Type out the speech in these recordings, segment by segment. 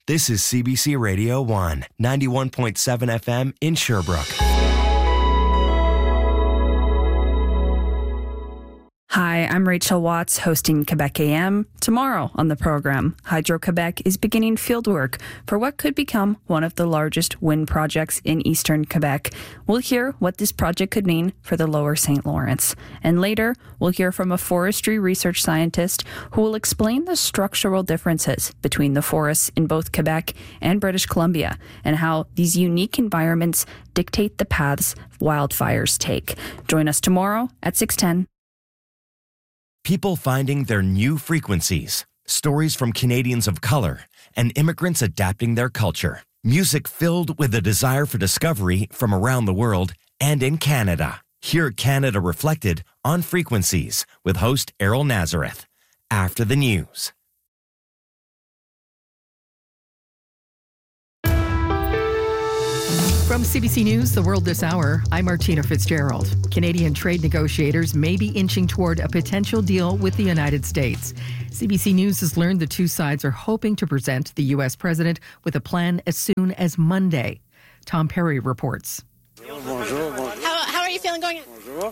This is CBC Radio 1, 91.7 FM in Sherbrooke. Hi, I'm Rachel Watts, hosting Quebec AM. Tomorrow on the program, Hydro-Quebec is beginning fieldwork for what could become one of the largest wind projects in eastern Quebec. We'll hear what this project could mean for the lower St. Lawrence. And later, we'll hear from a forestry research scientist who will explain the structural differences between the forests in both Quebec and British Columbia and how these unique environments dictate the paths wildfires take. Join us tomorrow at 6:10. People finding their new frequencies, stories from Canadians of color, and immigrants adapting their culture. Music filled with a desire for discovery from around the world and in Canada. Hear Canada Reflected on Frequencies with host Errol Nazareth. After the news. From CBC News, The World This Hour, I'm Martina Fitzgerald. Canadian trade negotiators may be inching toward a potential deal with the United States. CBC News has learned the two sides are hoping to present the U.S. president with a plan as soon as Monday. Tom Perry reports. How are you feeling going in?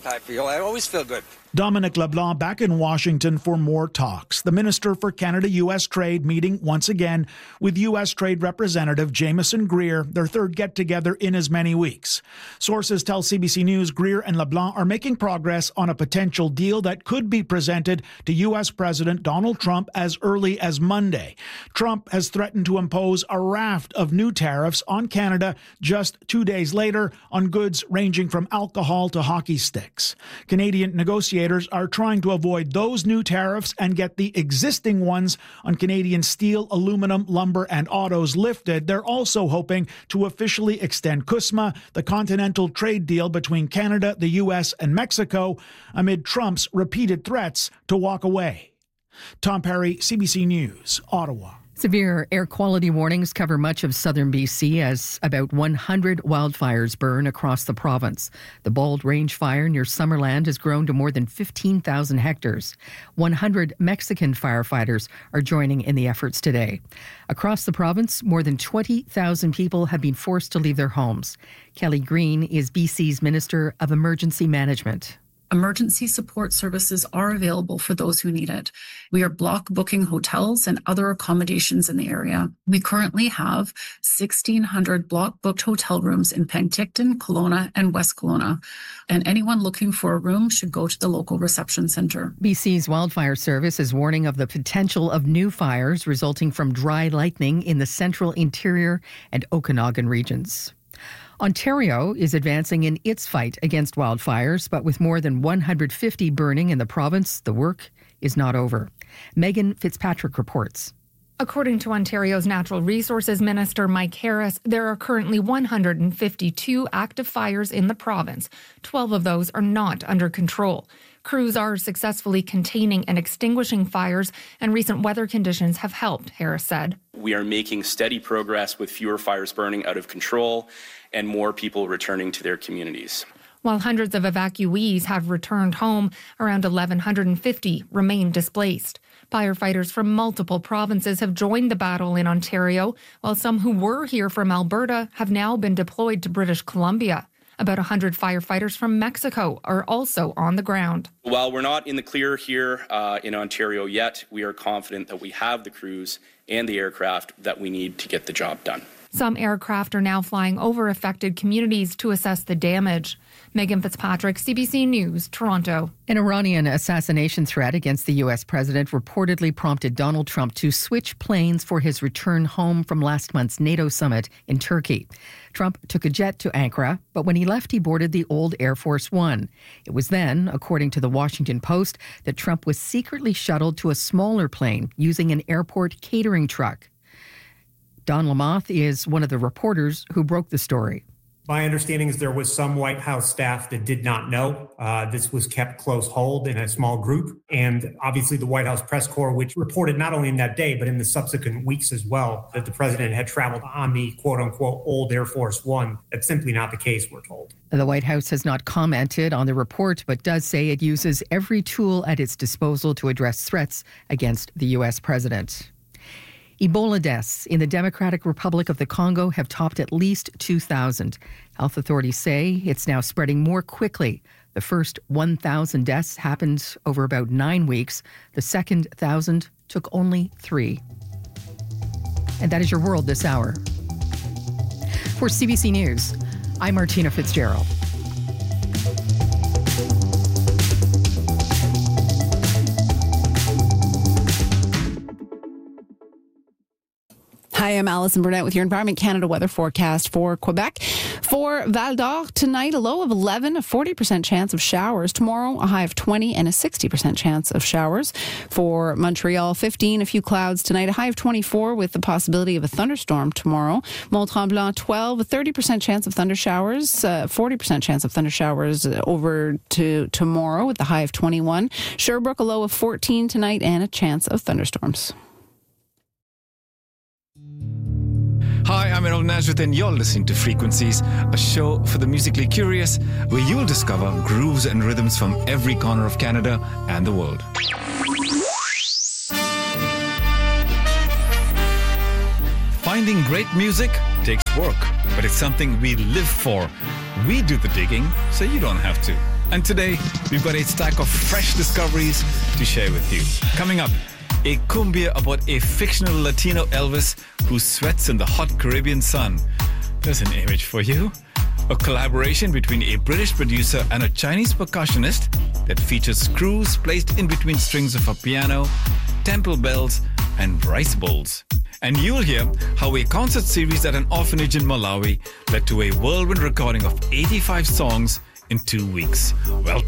I always feel good. Dominic LeBlanc back in Washington for more talks. The Minister for Canada-U.S. Trade meeting once again with U.S. Trade Representative Jameson Greer, their third get-together in as many weeks. Sources tell CBC News Greer and LeBlanc are making progress on a potential deal that could be presented to U.S. President Donald Trump as early as Monday. Trump has threatened to impose a raft of new tariffs on Canada just 2 days later on goods ranging from alcohol to hockey sticks. Canadian negotiators are trying to avoid those new tariffs and get the existing ones on Canadian steel, aluminum, lumber, and autos lifted. They're also hoping to officially extend CUSMA, the continental trade deal between Canada, the U.S., and Mexico, amid Trump's repeated threats to walk away. Tom Perry, CBC News, Ottawa. Severe air quality warnings cover much of southern BC as about 100 wildfires burn across the province. The Bald Range fire near Summerland has grown to more than 15,000 hectares. 100 Mexican firefighters are joining in the efforts today. Across the province, more than 20,000 people have been forced to leave their homes. Kelly Green is BC's Minister of Emergency Management. Emergency support services are available for those who need it. We are block booking hotels and other accommodations in the area. We currently have 1,600 block booked hotel rooms in Penticton, Kelowna, and West Kelowna. And anyone looking for a room should go to the local reception centre. BC's Wildfire Service is warning of the potential of new fires resulting from dry lightning in the central, interior, and Okanagan regions. Ontario is advancing in its fight against wildfires, but with more than 150 burning in the province, the work is not over. Megan Fitzpatrick reports. According to Ontario's Natural Resources Minister Mike Harris, there are currently 152 active fires in the province. 12 of those are not under control. Crews are successfully containing and extinguishing fires, and recent weather conditions have helped, Harris said. We are making steady progress with fewer fires burning out of control and more people returning to their communities. While hundreds of evacuees have returned home, around 1,150 remain displaced. Firefighters from multiple provinces have joined the battle in Ontario, while some who were here from Alberta have now been deployed to British Columbia. About 100 firefighters from Mexico are also on the ground. While we're not in the clear here in Ontario yet, we are confident that we have the crews and the aircraft that we need to get the job done. Some aircraft are now flying over affected communities to assess the damage. Megan Fitzpatrick, CBC News, Toronto. An Iranian assassination threat against the U.S. president reportedly prompted Donald Trump to switch planes for his return home from last month's NATO summit in Turkey. Trump took a jet to Ankara, but when he left, he boarded the old Air Force One. It was then, according to the Washington Post, that Trump was secretly shuttled to a smaller plane using an airport catering truck. Don Lamothe is one of the reporters who broke the story. My understanding is there was some White House staff that did not know. This was kept close hold in a small group. And obviously the White House press corps, which reported not only in that day, but in the subsequent weeks as well, that the president had traveled on the quote unquote old Air Force One. That's simply not the case, we're told. The White House has not commented on the report, but does say it uses every tool at its disposal to address threats against the U.S. president. Ebola deaths in the Democratic Republic of the Congo have topped at least 2,000. Health authorities say it's now spreading more quickly. The first 1,000 deaths happened over about 9 weeks. The second 1,000 took only 3. And that is your world this hour. For CBC News, I'm Martina Fitzgerald. Hi, I'm Alison Burnett with your Environment Canada weather forecast for Quebec. For Val d'Or, tonight a low of 11, a 40% chance of showers. Tomorrow, a high of 20 and a 60% chance of showers. For Montreal, 15, a few clouds tonight, a high of 24 with the possibility of a thunderstorm tomorrow. Mont-Tremblant, 12, a 30% chance of thunder showers, 40% chance of thunder showers over to tomorrow with the high of 21. Sherbrooke, a low of 14 tonight and a chance of thunderstorms. Hi, I'm Aaron Nazareth and you're listening to Frequencies, a show for the musically curious where you'll discover grooves and rhythms from every corner of Canada and the world. Finding great music takes work, but it's something we live for. We do the digging, so you don't have to. And today, we've got a stack of fresh discoveries to share with you. Coming up, a cumbia about a fictional Latino Elvis who sweats in the hot Caribbean sun. There's an image for you. A collaboration between a British producer and a Chinese percussionist that features screws placed in between strings of a piano, temple bells, and rice bowls. And you'll hear how a concert series at an orphanage in Malawi led to a whirlwind recording of 85 songs in 2 weeks. Welcome.